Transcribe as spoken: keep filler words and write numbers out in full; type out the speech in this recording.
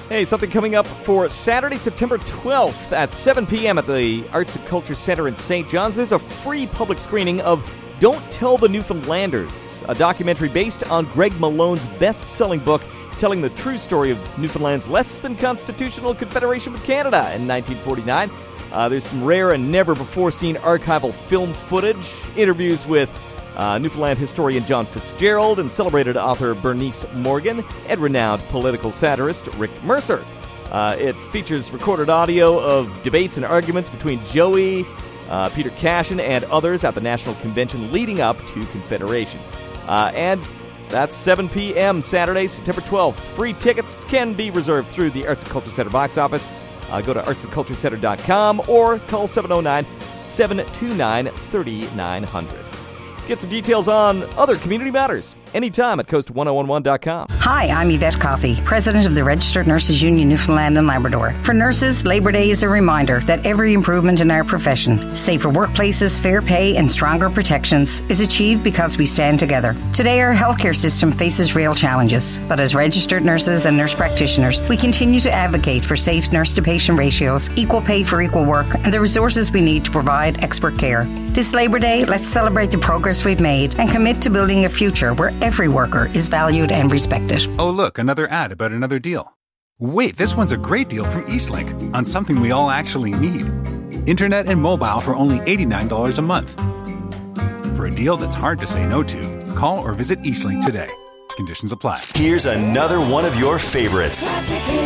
Hey, something coming up for Saturday, September twelfth at seven p.m. at the Arts and Culture Center in Saint John's. There's a free public screening of Don't Tell the Newfoundlanders, a documentary based on Greg Malone's best-selling book telling the true story of Newfoundland's less-than-constitutional confederation with Canada in nineteen forty-nine. Uh, there's some rare and never-before-seen archival film footage, interviews with Uh, Newfoundland historian John Fitzgerald and celebrated author Bernice Morgan, and renowned political satirist Rick Mercer. Uh, it features recorded audio of debates and arguments between Joey, uh, Peter Cashin, and others at the National Convention leading up to Confederation. Uh, and that's seven p.m. Saturday, September twelfth. Free tickets can be reserved through the Arts and Culture Center box office. Uh, go to arts and culture center dot com or call seven oh nine, seven two nine, three nine zero zero. Get some details on other community matters anytime at coast ten eleven dot com. Hi, I'm Yvette Coffey, President of the Registered Nurses Union Newfoundland and Labrador. For nurses, Labor Day is a reminder that every improvement in our profession, safer workplaces, fair pay, and stronger protections is achieved because we stand together. Today, our healthcare system faces real challenges, but as registered nurses and nurse practitioners, we continue to advocate for safe nurse-to-patient ratios, equal pay for equal work, and the resources we need to provide expert care. This Labor Day, let's celebrate the progress we've made and commit to building a future where every worker is valued and respected. Oh, look, another ad about another deal. Wait, this one's a great deal from Eastlink on something we all actually need. Internet and mobile for only eighty-nine dollars a month. For a deal that's hard to say no to, call or visit Eastlink today. Conditions apply. Here's another one of your favorites.